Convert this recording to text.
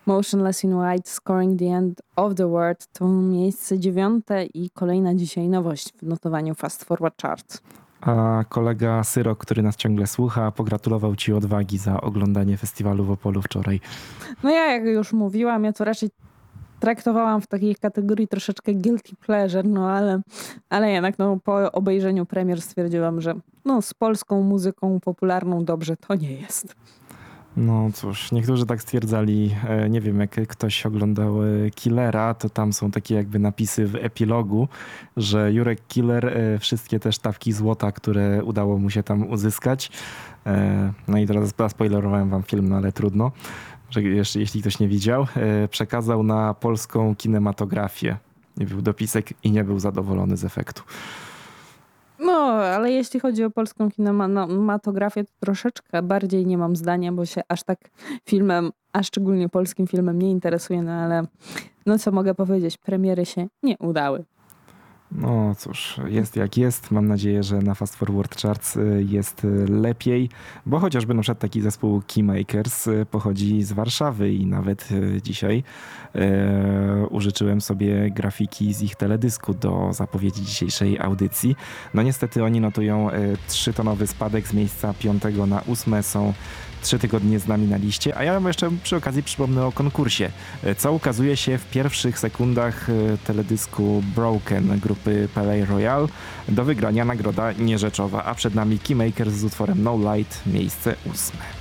Motionless in White, Scoring the End of the World to miejsce 9 i kolejna dzisiaj nowość w notowaniu Fast Forward Chart. A kolega Syrok, który nas ciągle słucha, pogratulował ci odwagi za oglądanie festiwalu w Opolu wczoraj. No ja, jak już mówiłam, ja to raczej traktowałam w takiej kategorii troszeczkę guilty pleasure, no ale jednak po obejrzeniu premier stwierdziłam, że z polską muzyką popularną dobrze to nie jest. No cóż, niektórzy tak stwierdzali. Nie wiem, jak ktoś oglądał Killera, to tam są takie jakby napisy w epilogu, że Jurek Killer wszystkie te sztabki złota, które udało mu się tam uzyskać. No i teraz zaspoilerowałem wam film, no ale trudno, że jeszcze, jeśli ktoś nie widział, przekazał na polską kinematografię. Nie był dopisek i nie był zadowolony z efektu. No, ale jeśli chodzi o polską kinematografię, to troszeczkę bardziej nie mam zdania, bo się aż tak filmem, a szczególnie polskim filmem nie interesuję, no ale co mogę powiedzieć, premiery się nie udały. No cóż, jest jak jest. Mam nadzieję, że na Fast Forward Charts jest lepiej, bo chociażby na przykład taki zespół Keymakers pochodzi z Warszawy i nawet dzisiaj użyczyłem sobie grafiki z ich teledysku do zapowiedzi dzisiejszej audycji. No niestety oni notują 3-tonowy spadek z miejsca 5 na 8. Są 3 tygodnie z nami na liście, a ja wam jeszcze przy okazji przypomnę o konkursie, co ukazuje się w pierwszych sekundach teledysku Broken grupy Palais Royal. Do wygrania nagroda nierzeczowa, a przed nami Keymakers z utworem No Light, miejsce 8.